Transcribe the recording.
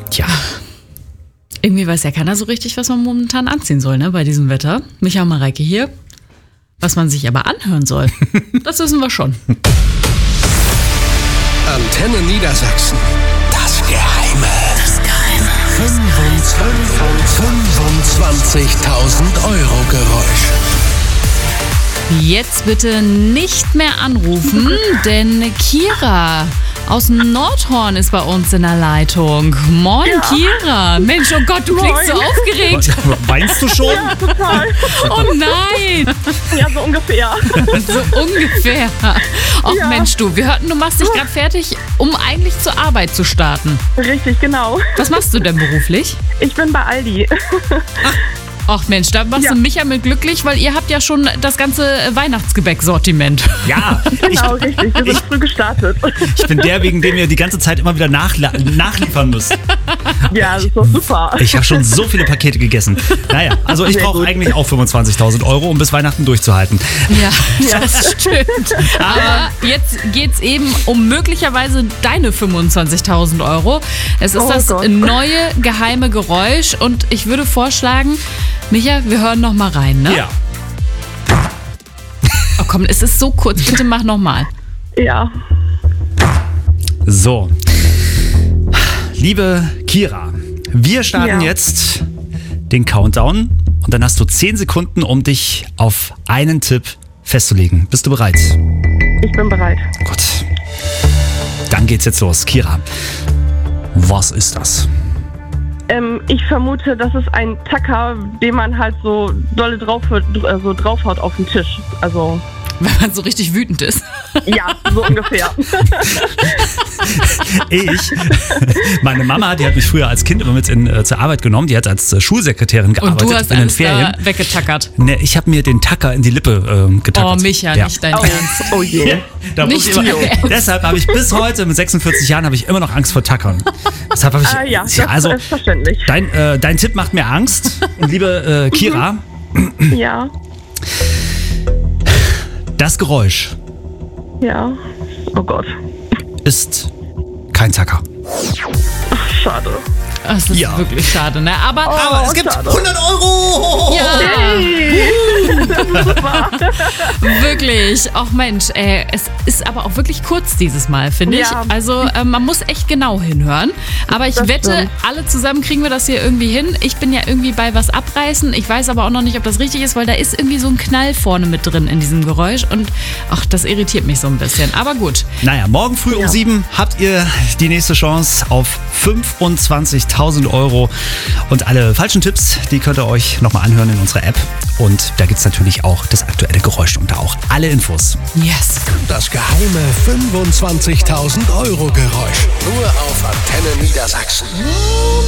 Tja. Irgendwie weiß ja keiner so richtig, was man momentan anziehen soll, ne, bei diesem Wetter. Micha und Mareike hier. Was man sich aber anhören soll, das wissen wir schon. Antenne Niedersachsen. Das Geheime. 25.000 Euro Geräusch. Jetzt bitte nicht mehr anrufen, denn Kira aus Nordhorn ist bei uns in der Leitung. Moin, ja. Kira. Mensch, oh Gott, du klingst so aufgeregt. Weinst du schon? Ja, total. Oh nein. Ja, so ungefähr. So ungefähr. Och Ja. Mensch, du, wir hörten, du machst dich gerade fertig, um eigentlich zur Arbeit zu starten. Richtig, genau. Was machst du denn beruflich? Ich bin bei Aldi. Ach Mensch, da machst Ja. du Micha mit glücklich, weil ihr habt ja schon das ganze Weihnachtsgebäck-Sortiment. Ja. Genau, richtig. Wir sind früh gestartet. Ich bin der, wegen dem ihr die ganze Zeit immer wieder nachliefern müsst. Ja, das ist doch super. Ich habe schon so viele Pakete gegessen. Naja, also ich Sehr brauche gut. eigentlich auch 25.000 Euro, um bis Weihnachten durchzuhalten. Ja, das stimmt. Aber jetzt geht's eben um möglicherweise deine 25.000 Euro. Es ist Oh das Gott. neue geheime Geräusch und ich würde vorschlagen, Micha, wir hören noch mal rein, ne? Ja. Oh komm, es ist so kurz, bitte mach noch mal. Ja. So. Liebe Kira, wir starten Ja. jetzt den Countdown und dann hast du 10 Sekunden, um dich auf einen Tipp festzulegen. Bist du bereit? Ich bin bereit. Gut. Dann geht's jetzt los. Kira, was ist das? Ich vermute, das ist ein Tacker, den man halt so dolle draufhaut auf den Tisch. Also, Wenn man so richtig wütend ist. ja, so ungefähr. Meine Mama, die hat mich früher als Kind immer mit zur Arbeit genommen. Die hat als Schulsekretärin Und gearbeitet du hast in den alles Ferien. da weggetackert. Ne, ich habe mir den Tacker in die Lippe getackert. Oh, Micha, Ja. nicht dein Oh, Ernst. oh je. Da muss Nicht ich immer, dein Ernst. deshalb habe ich bis heute, mit 46 Jahren, habe ich immer noch Angst vor Tackern. Deshalb habe ich, Ja, das also ist verständlich. dein Tipp macht mir Angst. Und liebe Kira, Ja, das Geräusch ja. Oh Gott. ist kein Tacker. Schade. Das ist Ja. wirklich schade, ne? Aber Aber es gibt schade. 100 Euro! ja, Hey. wirklich. Ach Mensch, es ist aber auch wirklich kurz dieses Mal, finde ich. Ja. Also man muss echt genau hinhören. Aber ich Das wette, stimmt. alle zusammen kriegen wir das hier irgendwie hin. Ich bin ja irgendwie bei was abreißen. Ich weiß aber auch noch nicht, ob das richtig ist, weil da ist irgendwie so ein Knall vorne mit drin in diesem Geräusch. Und ach, das irritiert mich so ein bisschen. Aber gut. Naja, morgen früh um Ja. 7 habt ihr die nächste Chance auf 25.000 Euro. Und alle falschen Tipps, die könnt ihr euch nochmal anhören in unserer App. Und da gibt es natürlich auch das aktuelle Geräusch und da auch alle Infos. Yes. Das geheime 25.000 Euro Geräusch. Nur auf Antenne Niedersachsen.